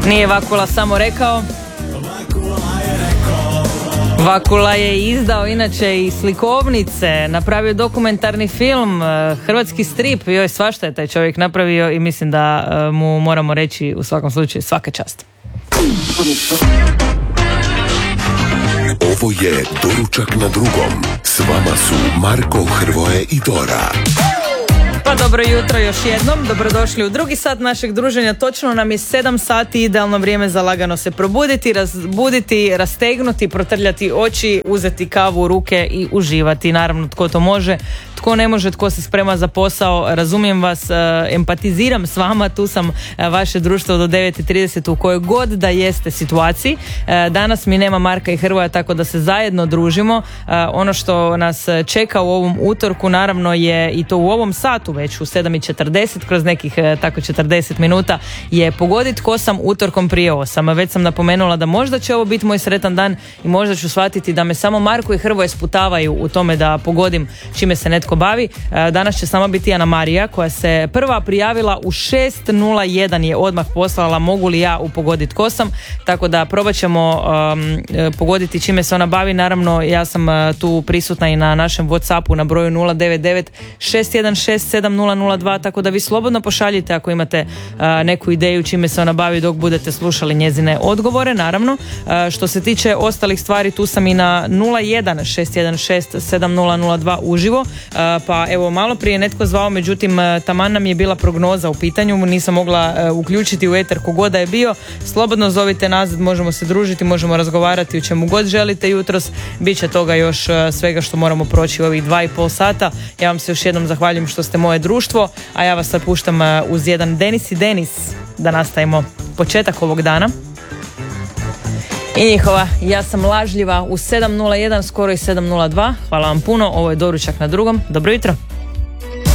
Nije Vakula samo rekao. Vakula je izdao inače i slikovnice, napravio dokumentarni film, hrvatski strip, joj svašta je taj čovjek napravio i mislim da mu moramo reći u svakom slučaju svaka čast. Ovo je Doručak na drugom. S vama su Marko, Hrvoje i Dora. Pa dobro jutro još jednom, dobrodošli u drugi sat našeg druženja. Točno nam je 7 sati, idealno vrijeme za lagano se probuditi, razbuditi, rastegnuti, protrljati oči, uzeti kavu u ruke i uživati. Naravno, tko to može, tko ne može, tko se sprema za posao, razumijem vas, empatiziram s vama, tu sam vaše društvo do 9:30 u kojoj god da jeste situaciji. Danas mi nema Marka i Hrvoja, tako da se zajedno družimo. Ono što nas čeka u ovom utorku, naravno je i to u ovom satu, već u 7:40, kroz nekih tako 40 minuta, je pogoditi ko sam utorkom prije 8. Već sam napomenula da možda će ovo biti moj sretan dan i možda ću shvatiti da me samo Marko i Hrvoje sputavaju u tome da pogodim čime se netko bavi. Danas će sama biti Ana Marija, koja se prva prijavila u 6:01, je odmah poslala mogu li ja upogoditi ko sam, tako da probat ćemo pogoditi čime se ona bavi. Naravno, ja sam tu prisutna i na našem WhatsAppu na broju 099 616 7002, tako da vi slobodno pošaljite ako imate neku ideju čime se ona bavi dok budete slušali njezine odgovore. Naravno, što se tiče ostalih stvari, tu sam i na 01 616 7002 uživo, pa evo malo prije netko zvao, međutim taman nam je bila prognoza u pitanju, nisam mogla uključiti u eter kogod da je bio. Slobodno zovite nazad, možemo se družiti, možemo razgovarati o čemu god želite jutros. Biće toga još svega što moramo proći u ovih 2,5 sata. Ja vam se još jednom zahvaljujem što ste moje društvo, a ja vas sad puštam uz jedan Denis i Denis da nastavimo početak ovog dana. I njihova Ja sam lažljiva u 7:01, skoro i 7:02. Hvala vam puno, ovo je Doručak na drugom. Dobro jutro.